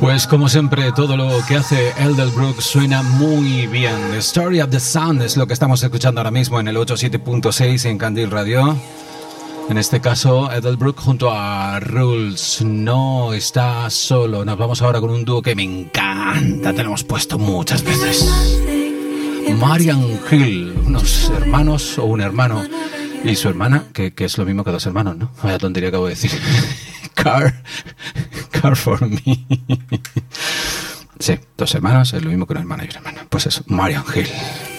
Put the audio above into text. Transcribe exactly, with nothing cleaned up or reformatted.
Pues como siempre, todo lo que hace Elderbrook suena muy bien. The Story of the Sun es lo que estamos escuchando ahora mismo en el ochenta y siete punto seis en Candil Radio. En este caso, Elderbrook junto a Rules. No está solo. Nos vamos ahora con un dúo que me encanta. Te lo hemos puesto muchas veces. Marian Hill, unos hermanos o un hermano y su hermana, que, que es lo mismo que dos hermanos, ¿no? Vaya tontería que acabo de decir. Car, car for me. Sí, dos hermanos es lo mismo que una hermana y una hermana. Pues eso, Marian Hill.